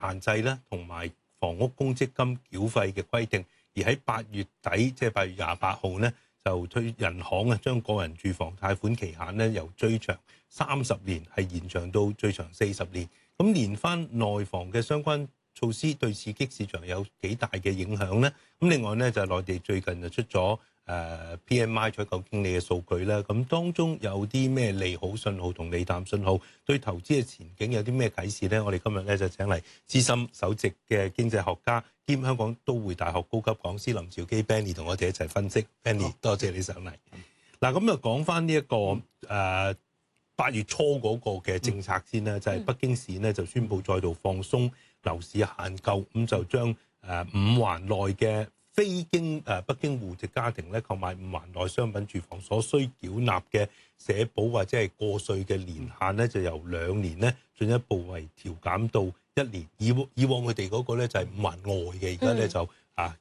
限制啦，同埋房屋公積金繳費嘅規定。而喺8月底，即係8月28號咧，就推銀行啊將個人住房貸款期限咧由最長30年係延長到最長40年。咁連翻內房嘅相關措施對刺激市場有幾大嘅影響咧？咁另外咧就係內地最近就出咗PMI 採購經理嘅數據啦。咁當中有啲咩利好信號同利淡信號，對投資嘅前景有啲咩啟示咧？我哋今日咧就請嚟資深首席嘅經濟學家兼香港都會大學高級講師林兆基 Benny 同我哋一齊分析。Benny，多謝你上嚟。嗱，咁就講翻呢一個8月初嗰個嘅政策先啦，就係北京市咧就宣布再度放鬆樓市限購，咁就將5環內嘅非經北京戶籍家庭咧購買5環內商品住房所需繳納嘅社保或者係過稅嘅年限咧，就由2年咧進一步為調減到1年。以往佢哋嗰個咧就係5環外嘅，而家咧就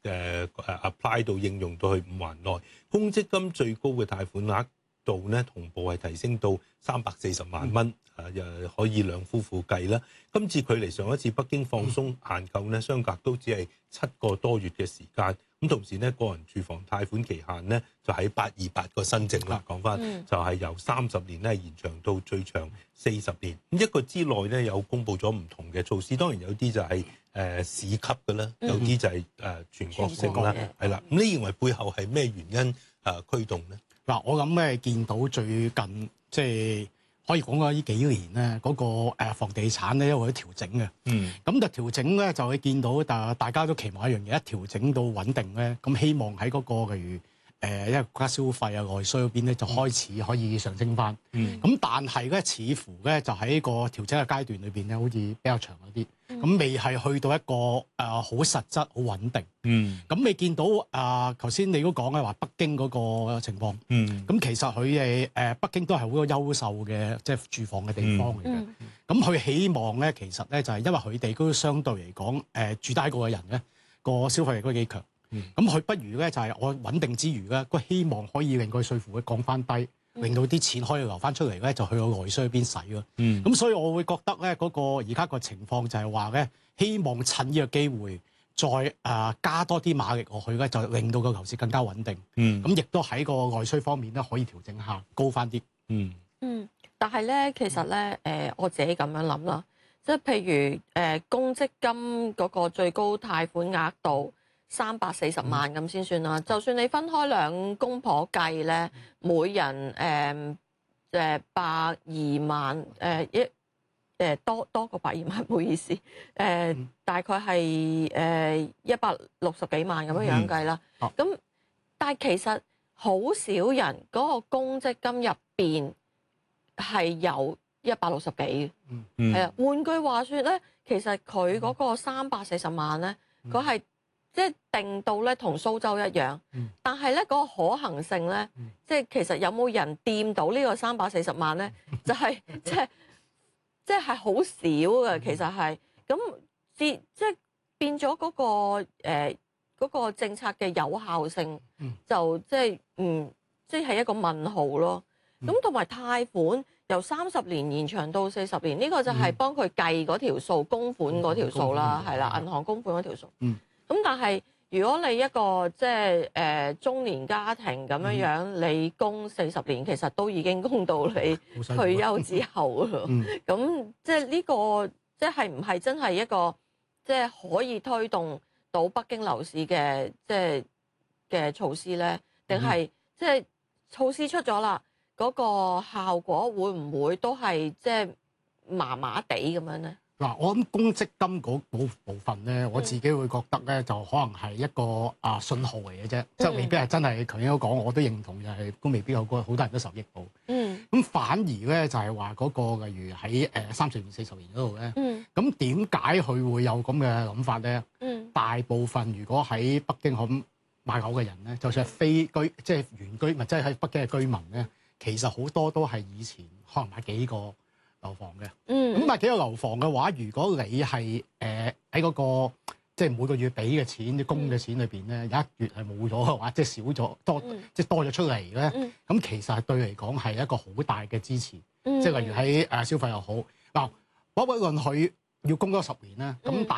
apply 到應用到去5環內。公積金最高嘅貸款額度咧同步係提升到340萬蚊，又可以兩夫婦計啦。今次距離上一次北京放鬆限購咧，相隔都只係7個多月嘅時間。咁同時咧，個人住房貸款期限咧就喺828個新政啦。講翻就係由30年咧延長到最長40年。咁一個之內咧有公布咗唔同嘅措施，當然有啲就係市級嘅啦，有啲就係全國性啦，係啦。咁你認為背後係咩原因驅動咧？ 嗱，我諗咧見到最近即係可以講講呢幾年咧嗰個房地產咧，因為啲調整嘅，咁就調整咧就會見到，大家都期望一樣嘢，一調整到穩定咧，咁希望喺嗰個例如因為國家消費啊內需嗰邊咧就開始可以上升翻，咁但係咧似乎咧就喺個調整嘅階段裏邊咧，好似比較長一啲。咁未係去到一個好實質、好穩定。咁你見到頭先你都講咧話北京嗰個情況。咁其實佢北京都係好多優秀嘅即係住房嘅地方嚟嘅。咁佢希望咧，其實咧就係因為佢哋都相對嚟講住低個人咧個消費力都幾強。咁佢不如咧就係我穩定之餘咧，佢希望可以令個稅負降翻低。令到啲錢可以流翻出嚟咧，就去到內需嗰邊使咯。咁所以我會覺得咧，嗰個而家個情況就係話咧，希望趁呢個機會再加多啲馬力落去咧，就令到個樓市更加穩定。咁亦都喺個內需方面咧，可以調整下高翻啲。 但係咧，其實咧，我自己咁樣諗啦，即係譬如公積金嗰個最高貸款額度340萬咁先算啦。就算你分開兩公婆計咧，每人120萬多過120萬，唔好意思，大概係160幾萬咁樣計啦。咁但係其實好少人嗰個公積金入邊係有160幾嘅，係啊。換句話說咧，其實佢嗰個340萬咧，佢係即係定到咧同蘇州一樣，但係咧嗰個可行性咧，即係其實有冇人掂到呢個340萬咧，就係即係好少嘅，其實係咁即係變咗嗰個政策嘅有效性就即係一個問號咯。咁同埋貸款由30年延長到40年，呢個就係幫佢計嗰條數，供款嗰條數啦，係啦，銀行供款嗰條數。咁但係如果你一個即係中年家庭咁樣，你供40年，其實都已經供到你退休之後咯。咁即係呢個即係唔係真係一個即係可以推動到北京樓市嘅嘅措施咧？定係即係措施出咗啦，嗰個效果會唔會都係即係麻麻地咁樣咧？ 嗱，我諗公積金嗰部分咧，我自己會覺得咧，就可能係一個信號嚟嘅啫，即係未必係真係頭先都講，我都認同，就係都未必有好多人都受益到。咁反而咧就係話嗰個例如喺30年、40年嗰度咧，咁點解佢會有咁嘅諗法咧？大部分如果喺北京咁買樓嘅人咧，就算係非居即係原居民，即係喺北京嘅居民咧，其實好多都係以前可能買幾個樓房嘅，咁買幾個樓房嘅話，如果你係喺嗰個即係每個月俾嘅錢、啲供嘅錢裏邊咧，有一月係冇咗嘅話，即係少咗即係多咗出嚟咧，咁其實係對嚟講係一個好大嘅支持，即係例如喺消費又好嗱，無論佢要供多10年咧，咁大